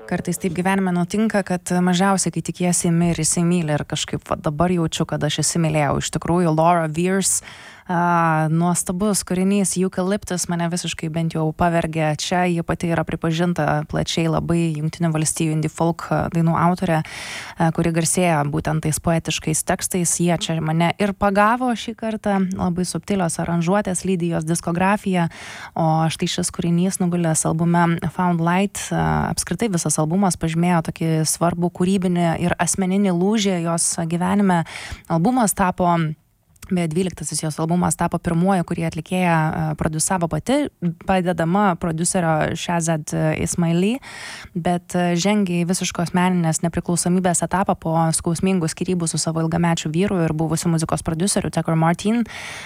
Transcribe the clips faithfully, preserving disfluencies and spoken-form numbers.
Kartais taip gyvenime nutinka, kad mažiausiai, kai tikiesi imi ir įsimylė ir kažkaip va, dabar jaučiu, kad aš įsimylėjau. Iš tikrųjų, Laura Veirs, uh, nuostabus kūrinys Eucalyptus mane visiškai bent jau pavergė. Čia ji pati yra pripažinta plačiai labai Jungtinių valstijų indie folk dainų autorė, uh, kuri garsėja būtent tais poetiškais tekstais. Jie čia mane ir pagavo šį kartą, labai subtilios aranžuotės lydi jos diskografiją, o štai šis kūrinys nugulęs albume Found Light. Uh, apskritai visas albumas pažymėjo tokį svarbų kūrybinį ir asmeninį lūžį jos gyvenime. Albumas tapo, beje, dvyliktasis jos albumas tapo pirmuoju, kurį atlikėja prodiusavo pati, padedama prodiuserio Shazad Ismaili, bet žengė į visiškos meninės nepriklausomybės etapą po skausmingų skyrybų su savo ilgamečiu vyru ir buvusiu muzikos prodiuseriu Tucker Martin.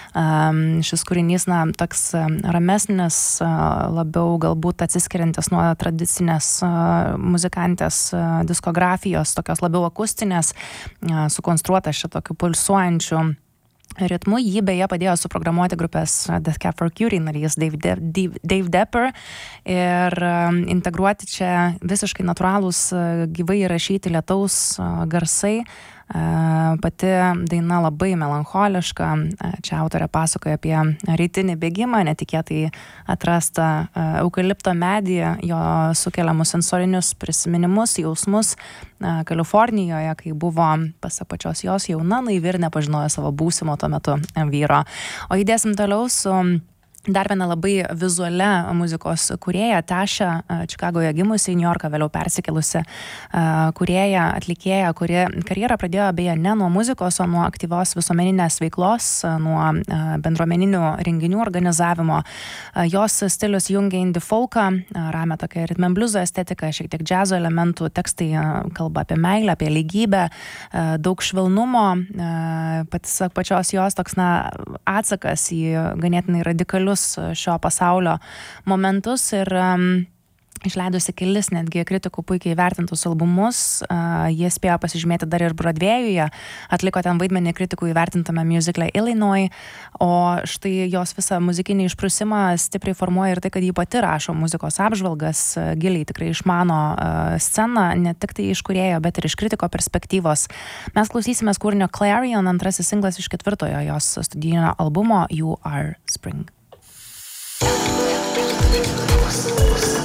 Šis kūrinys, na, toks ramesnis, labiau galbūt atsiskiriantis nuo tradicinės muzikantės diskografijos, tokios labiau akustinės, sukonstruotas šitokiu pulsuojančiu ritmu. Jį beje padėjo suprogramuoti grupės Death Cab for Cutie narys Dave, De Dave, Dave Depper ir um, integruoti čia visiškai natūralūs uh, gyvai įrašyti lietaus uh, garsai. Uh, pati daina labai melancholiška. Uh, čia autorė pasakoja apie rytinį bėgimą, netikėtai atrastą uh, eukalipto medį, jo sukeliamus sensorinius prisiminimus, jausmus uh, Kalifornijoje, kai buvo, pasak pačios jos, jauna, naivi ir nepažinojo savo būsimo tuo metu vyro. O judėsim toliau su dar viena labai vizualia muzikos kūrėja, Tasha, Čikagoje gimusi, į Niujorką vėliau persikelusi kūrėja, atlikėja, kuri karjerą pradėjo beje ne nuo muzikos, o nuo aktyvios visuomeninės veiklos, nuo bendruomeninių renginių organizavimo. Jos stilius jungia indie folką, ramia tokia rhythm and blues estetika, šiek tiek džiazo elementų, tekstai kalba apie meilę, apie lygybę, daug švelnumo, pasak pačios jos toks, na, atsakas į ganėtinai radikalius šio pasaulio momentus ir um, išleidusi kelis netgi kritikų puikiai vertintus albumus. Uh, jie spėjo pasižymėti dar ir Broadwėjuje, atliko ten vaidmenį kritikų įvertintame musicale Illinois, o štai jos visą muzikinį išprusimą stipriai formuoja ir tai, kad ji pati rašo muzikos apžvalgas, uh, giliai tikrai išmano uh, sceną, ne tik tai iš kūrėjo, bet ir iš kritiko perspektyvos. Mes klausysimės kūrinio Clarion, antrasis singlas iš ketvirtojo jos studijinio albumo You Are Spring. Thank you.